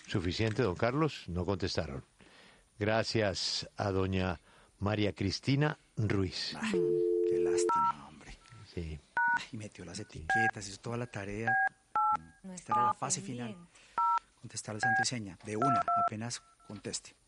Suficiente, don Carlos, no contestaron. Gracias a doña María Cristina Ruiz. Ay, qué lástima, hombre. Sí. Y metió las etiquetas, hizo toda la tarea. No Esta era la estaba fase pendiente. final. Contestar el santo y seña, de una, apenas conteste.